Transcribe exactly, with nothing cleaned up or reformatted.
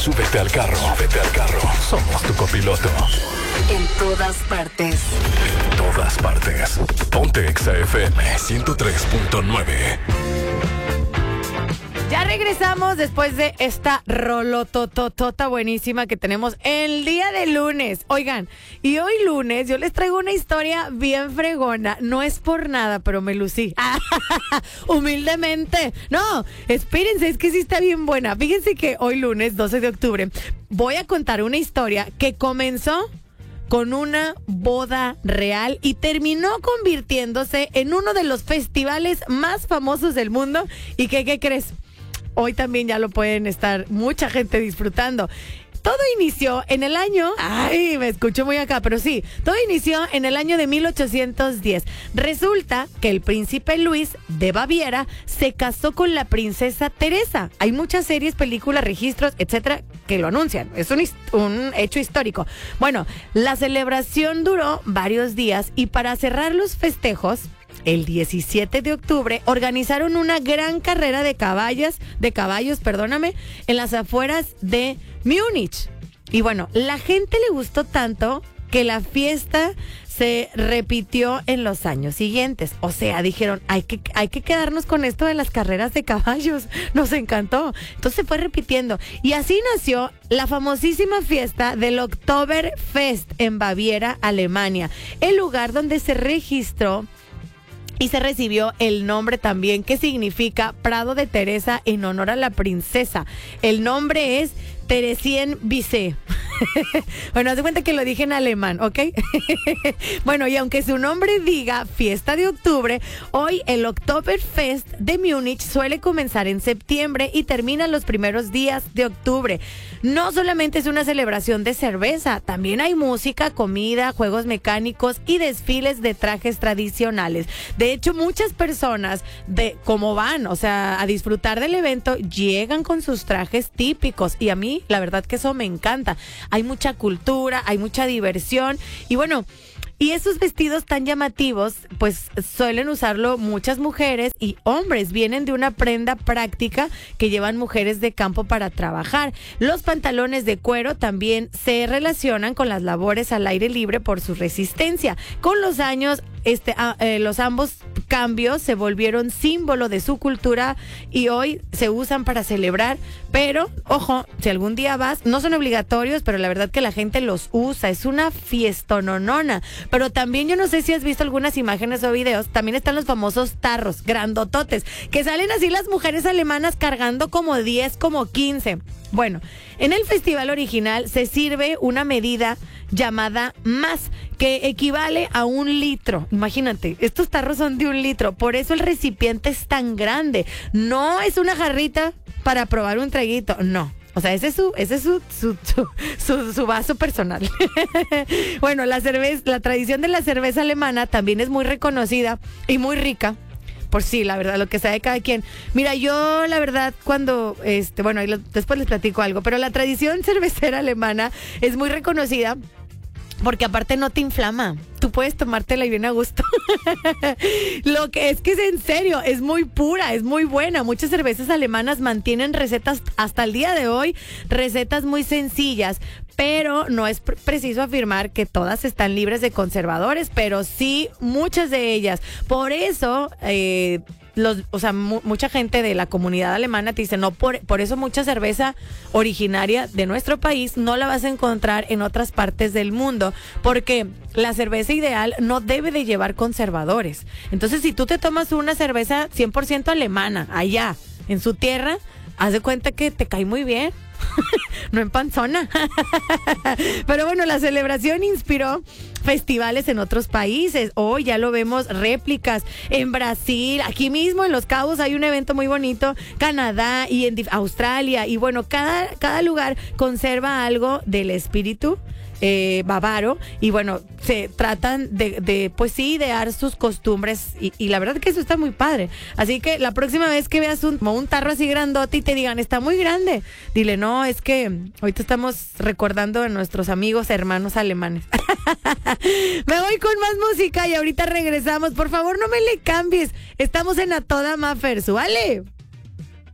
Súbete al carro, súbete al carro. Somos tu copiloto. En todas partes. En todas partes. Ponte Exa F M ciento tres punto nueve. Ya regresamos después de esta rolotototota buenísima que tenemos el día de lunes. Oigan, y hoy lunes yo les traigo una historia bien fregona. No es por nada, pero me lucí. Humildemente. No, espérense, es que sí está bien buena. Fíjense que hoy lunes, doce de octubre, voy a contar una historia que comenzó con una boda real y terminó convirtiéndose en uno de los festivales más famosos del mundo. ¿Y qué, qué crees? Hoy también ya lo pueden estar mucha gente disfrutando. Todo inició en el año... Ay, me escucho muy acá, pero sí. Todo inició en el año de mil ochocientos diez. Resulta que el príncipe Luis de Baviera se casó con la princesa Teresa. Hay muchas series, películas, registros, etcétera, que lo anuncian. Es un, un hecho histórico. Bueno, la celebración duró varios días y para cerrar los festejos, el diecisiete de octubre organizaron una gran carrera de caballos, de caballos, perdóname, en las afueras de Múnich. Y bueno, la gente le gustó tanto que la fiesta se repitió en los años siguientes. O sea, dijeron, hay que, hay que quedarnos con esto de las carreras de caballos. Nos encantó. Entonces se fue repitiendo. Y así nació la famosísima fiesta del Oktoberfest en Baviera, Alemania. El lugar donde se registró y se recibió el nombre también, que significa Prado de Teresa, en honor a la princesa. El nombre es Theresienwiese. Bueno, haz de cuenta que lo dije en alemán, ¿ok? Bueno, y aunque su nombre diga fiesta de octubre, hoy el Oktoberfest de Múnich suele comenzar en septiembre y termina los primeros días de octubre. No solamente es una celebración de cerveza, también hay música, comida, juegos mecánicos y desfiles de trajes tradicionales. De hecho, muchas personas, de como van, o sea, a disfrutar del evento, llegan con sus trajes típicos. Y a mí, la verdad que eso me encanta. Hay mucha cultura, hay mucha diversión y bueno, y esos vestidos tan llamativos pues suelen usarlo muchas mujeres y hombres. Vienen de una prenda práctica que llevan mujeres de campo para trabajar. Los pantalones de cuero también se relacionan con las labores al aire libre por su resistencia. Con los años, este, ah, eh, los ambos cambios se volvieron símbolo de su cultura y hoy se usan para celebrar. Pero, ojo, si algún día vas, no son obligatorios, pero la verdad que la gente los usa. Es una fiestononona. Pero también, yo no sé si has visto algunas imágenes o videos, también están los famosos tarros, grandototes, que salen así las mujeres alemanas cargando como diez, como quince. Bueno, en el festival original se sirve una medida llamada más, que equivale a un litro. Imagínate, estos tarros son de un litro, por eso el recipiente es tan grande. No es una jarrita para probar un traguito, no. O sea, ese es su, ese es su, su, su, su, su vaso personal. Bueno, la cerveza, la tradición de la cerveza alemana también es muy reconocida y muy rica. Por sí, la verdad, lo que sabe cada quien. Mira, yo la verdad cuando, este, bueno, lo, después les platico algo, pero la tradición cervecera alemana es muy reconocida porque aparte no te inflama. Tú puedes tomártela y bien a gusto. Lo que es que es en serio, es muy pura, es muy buena. Muchas cervezas alemanas mantienen recetas hasta el día de hoy, recetas muy sencillas, pero no es pr- preciso afirmar que todas están libres de conservadores, pero sí muchas de ellas. Por eso, eh, los, o sea, mu- mucha gente de la comunidad alemana te dice, no, por, por eso mucha cerveza originaria de nuestro país no la vas a encontrar en otras partes del mundo, porque la cerveza ideal no debe de llevar conservadores. Entonces, si tú te tomas una cerveza cien por ciento alemana, allá, en su tierra, haz de cuenta que te cae muy bien. No empanzona. Pero bueno, la celebración inspiró festivales en otros países. Hoy ya lo vemos, réplicas en Brasil, aquí mismo en Los Cabos hay un evento muy bonito, Canadá y en Australia. Y bueno, cada, cada lugar conserva algo del espíritu Eh, bávaro, y bueno, se tratan de, de, pues sí, idear sus costumbres, y, y la verdad que eso está muy padre. Así que la próxima vez que veas un, un tarro así grandote y te digan, está muy grande, dile, no, es que ahorita estamos recordando a nuestros amigos hermanos alemanes. Me voy con más música y ahorita regresamos. Por favor, no me le cambies. Estamos en A Toda Mafer, ¿vale?